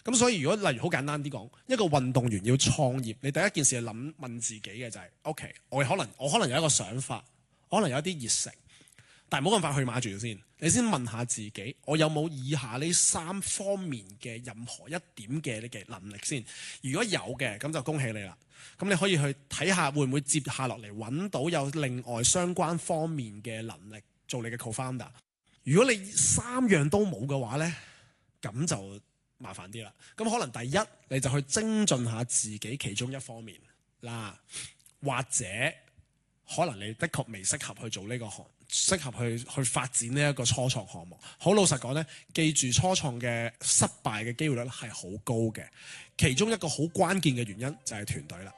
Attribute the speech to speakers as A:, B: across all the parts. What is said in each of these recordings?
A: 咁所以如果例如好簡單啲講，一個運動員要創業，你第一件事係問自己嘅就係：OK，我可能有一個想法，可能有一啲熱誠，但係冇咁快去馬住先。你先問下自己，我有冇以下呢3方面嘅任何一點嘅你嘅能力先？如果有嘅，咁就恭喜你啦。咁你可以去睇下會唔會接下落嚟揾到有另外相關方面嘅能力做你嘅 co-founder。如果你3樣都冇嘅話呢，咁就麻煩啲啦。咁可能第一你就去精進下自己其中一方面啦，或者可能你的確未適合去做呢個行，適合去發展呢一個初創項目。好老實講呢，記住初創嘅失敗嘅機會率係好高嘅，其中一個好關鍵嘅原因就係團隊啦。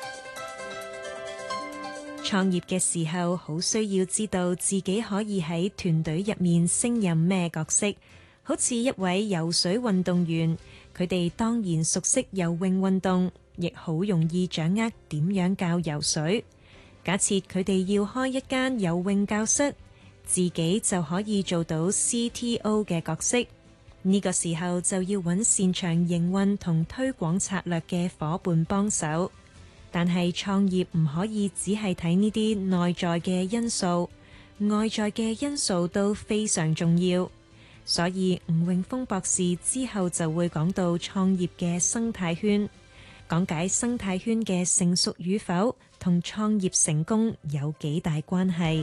B: 創業嘅時候，好需要知道自己可以喺團隊入面勝任咩角色。好似一位游水運動員，佢哋當然熟悉游泳運動，亦好容易掌握點樣教游水。假設佢哋要開一間游泳教室，自己就可以做到 CTO 嘅角色。呢個時候就要揾擅長營運同推廣策略嘅夥伴幫手。但係創業唔可以只係睇呢啲內在嘅因素，外在嘅因素都非常重要。所以吳永峰博士之後就會講到創業嘅生態圈，講解生態圈嘅成熟與否同創業成功有幾大關係。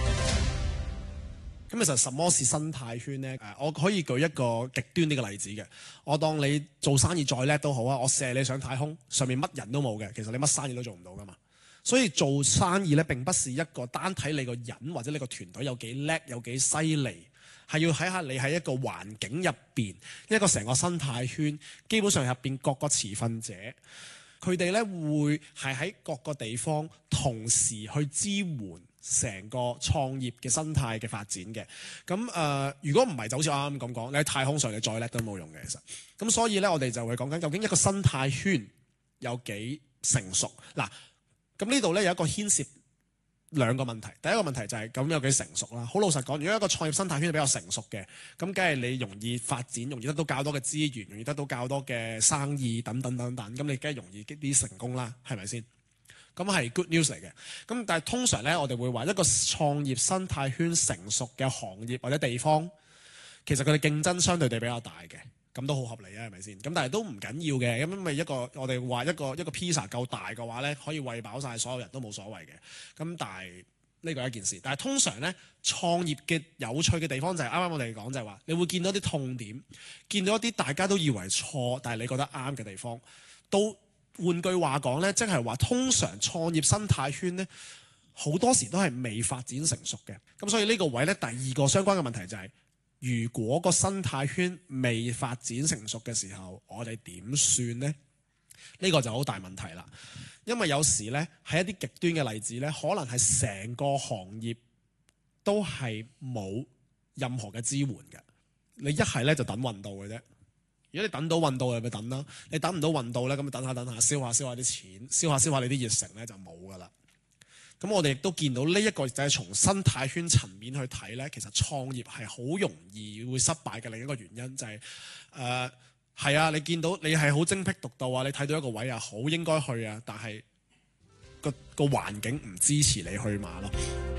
A: 咁其實什麼是生態圈呢？我可以舉一個極端啲嘅例子嘅。我當你做生意再叻都好啊，我射你上太空，上面乜人都冇嘅，其實你乜生意都做唔到噶嘛。所以做生意咧並不是一個單睇你個人或者你個團隊有幾叻有幾犀利，係要睇下你喺一個環境入邊，一個成個生態圈，基本上入邊各個持份者，佢哋咧會係喺各個地方同時去支援成個創業嘅生態嘅發展嘅。咁如果唔係就好似我啱啱咁講，你喺太空上你再叻都冇用嘅其實。咁所以咧我哋就會講緊究竟一個生態圈有幾成熟嗱。咁呢度咧有一個牽涉2個問題。第一個問題就係咁有幾成熟啦。好老實講，如果一個創業生態圈比較成熟嘅，咁梗係你容易發展，容易得到較多嘅資源，容易得到較多嘅生意等等等等，咁你梗係容易啲成功啦，係咪先？咁係 good news 嚟嘅。咁但係通常咧，我哋會話一個創業生態圈成熟嘅行業或者地方，其實佢哋競爭相對地比較大嘅，咁都好合理啊，係咪先？咁但係都唔緊要嘅，因為我哋話一個pizza 夠大嘅話咧，可以餵飽晒所有人都冇所謂嘅。咁但係呢個係一件事。但係通常咧，創業嘅有趣嘅地方就係啱啱我哋講就係話，你會見到啲痛點，見到一啲大家都以為錯，但係你覺得啱嘅地方，都換句話講咧，即係話通常創業生態圈咧，好多時都係未發展成熟嘅。咁所以呢個位咧，第二個相關嘅問題就係，如果個生態圈未發展成熟嘅時候，我哋點算呢？呢個就好大問題啦。因為有時咧，喺一啲極端嘅例子咧，可能係成個行業都係冇任何嘅支援嘅。你一係咧就等運到嘅啫。如果你等到運到，你咪等啦。你等唔到運到咧，咁咪等下燒下啲錢，燒下你啲熱誠咧就冇噶啦。咁我哋亦都見到呢一個就係從生態圈層面去睇咧，其實創業係好容易會失敗嘅另一個原因就係係啊，你見到你係好精闢獨到啊，你睇到一個位啊，好應該去啊，但係個環境唔支持你去馬咯。